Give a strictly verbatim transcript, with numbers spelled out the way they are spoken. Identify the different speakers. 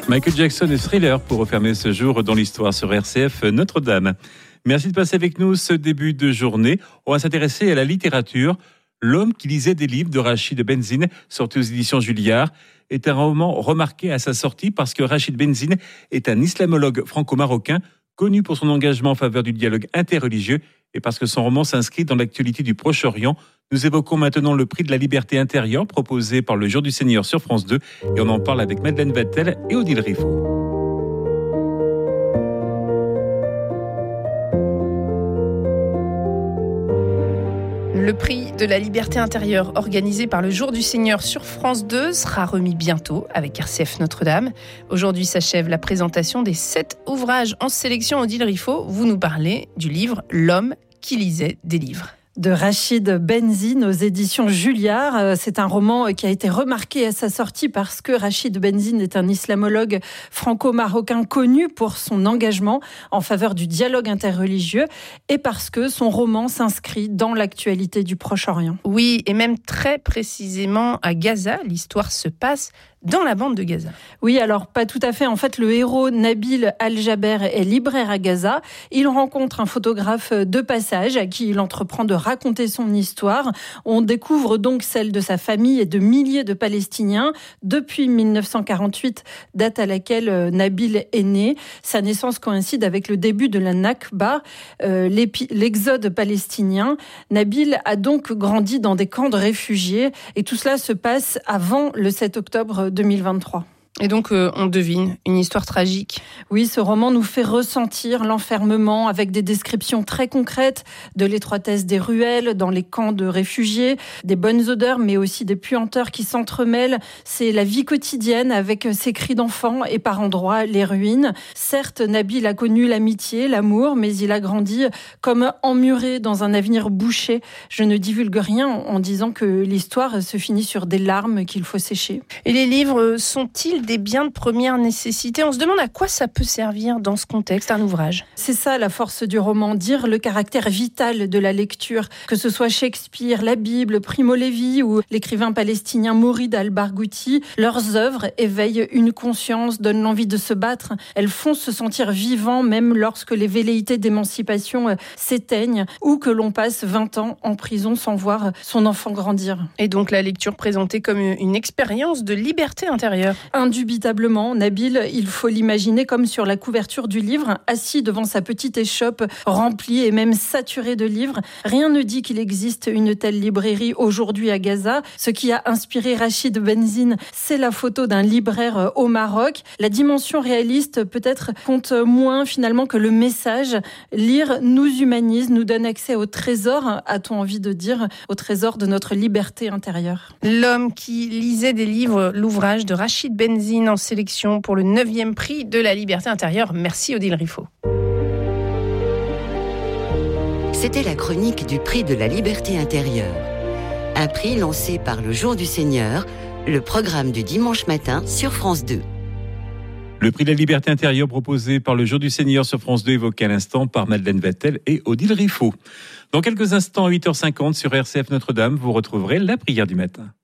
Speaker 1: Michael Jackson et Thriller pour refermer ce jour dans l'histoire sur R C F Notre-Dame. Merci de passer avec nous ce début de journée. On va s'intéresser à la littérature. L'homme qui lisait des livres de Rachid Benzine, sorti aux éditions Julliard, est un roman remarqué à sa sortie parce que Rachid Benzine est un islamologue franco-marocain connu pour son engagement en faveur du dialogue interreligieux et parce que son roman s'inscrit dans l'actualité du Proche-Orient. Nous évoquons maintenant le prix de la liberté intérieure proposé par le Jour du Seigneur sur France deux et on en parle avec Madeleine Vattel et Odile Riffaut.
Speaker 2: Le prix de la liberté intérieure organisé par le Jour du Seigneur sur France deux sera remis bientôt avec R C F Notre-Dame. Aujourd'hui s'achève la présentation des sept ouvrages en sélection. Odile Riffaut, vous nous parlez du livre « L'homme qui lisait des livres ».
Speaker 3: De Rachid Benzine aux éditions Julliard. C'est un roman qui a été remarqué à sa sortie parce que Rachid Benzine est un islamologue franco-marocain connu pour son engagement en faveur du dialogue interreligieux et parce que son roman s'inscrit dans l'actualité du Proche-Orient.
Speaker 2: Oui, et même très précisément à Gaza, l'histoire se passe dans la bande de Gaza.
Speaker 3: Oui, alors pas tout à fait. En fait, le héros Nabil Al-Jaber est libraire à Gaza. Il rencontre un photographe de passage à qui il entreprend de raconter son histoire. On découvre donc celle de sa famille et de milliers de Palestiniens depuis dix-neuf cent quarante-huit, date à laquelle Nabil est né. Sa naissance coïncide avec le début de la Nakba, euh, l'exode palestinien. Nabil a donc grandi dans des camps de réfugiés et tout cela se passe avant le sept octobre deux mille vingt-trois.
Speaker 2: Et donc, euh, on devine une histoire tragique.
Speaker 3: Oui, ce roman nous fait ressentir l'enfermement avec des descriptions très concrètes de l'étroitesse des ruelles dans les camps de réfugiés, des bonnes odeurs, mais aussi des puanteurs qui s'entremêlent. C'est la vie quotidienne avec ses cris d'enfants et par endroits les ruines. Certes, Nabil a connu l'amitié, l'amour, mais il a grandi comme emmuré dans un avenir bouché. Je ne divulgue rien en disant que l'histoire se finit sur des larmes qu'il faut sécher.
Speaker 2: Et les livres sont-ils des biens de première nécessité? On se demande à quoi ça peut servir dans ce contexte, un ouvrage.
Speaker 3: C'est ça la force du roman, dire le caractère vital de la lecture, que ce soit Shakespeare, la Bible, Primo Levi ou l'écrivain palestinien Mouride al-Barghouti. Leurs œuvres éveillent une conscience, donnent l'envie de se battre. Elles font se sentir vivant même lorsque les velléités d'émancipation s'éteignent ou que l'on passe vingt ans en prison sans voir son enfant grandir.
Speaker 2: Et donc la lecture présentée comme une expérience de liberté intérieure.
Speaker 3: Indubitablement, Nabil, il faut l'imaginer comme sur la couverture du livre, assis devant sa petite échoppe remplie et même saturée de livres. Rien ne dit qu'il existe une telle librairie aujourd'hui à Gaza. Ce qui a inspiré Rachid Benzine, c'est la photo d'un libraire au Maroc. La dimension réaliste peut-être compte moins finalement que le message. Lire nous humanise, nous donne accès au trésor, a-t-on envie de dire, au trésor de notre liberté intérieure.
Speaker 2: L'homme qui lisait des livres, l'ouvrage de Rachid Benzine en sélection pour le neuvième prix de la liberté intérieure. Merci Odile Riffaut.
Speaker 4: C'était la chronique du prix de la liberté intérieure. Un prix lancé par le Jour du Seigneur, le programme du dimanche matin sur France deux.
Speaker 1: Le prix de la liberté intérieure proposé par le Jour du Seigneur sur France deux, évoqué à l'instant par Madeleine Vattel et Odile Riffaut. Dans quelques instants, à huit heures cinquante sur R C F Notre-Dame, vous retrouverez la prière du matin.